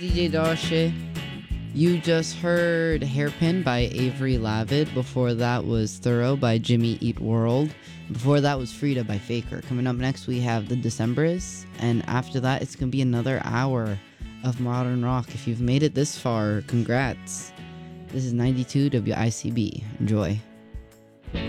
DJ Dashe. You just heard Hairpin by Avery Lavid. Before that was Thorough by Jimmy Eat World. Before that was Frida by Faker. Coming up next we have The Decemberists. And after that it's going to be another hour of modern rock. If you've made it this far, congrats. This is 92 WICB. Enjoy.